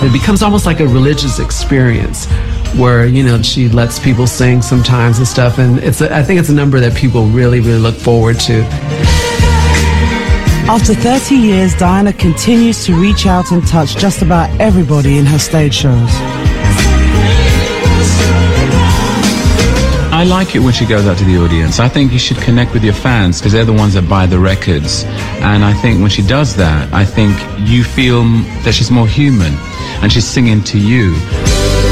it becomes almost like a religious experience where, you know, she lets people sing sometimes and stuff. And I think it's a number that people really, really look forward to. After 30 years, Diana continues to reach out and touch just about everybody in her stage shows. I like it when she goes out to the audience. I think you should connect with your fans because they're the ones that buy the records. And I think when she does that, I think you feel that she's more human and she's singing to you.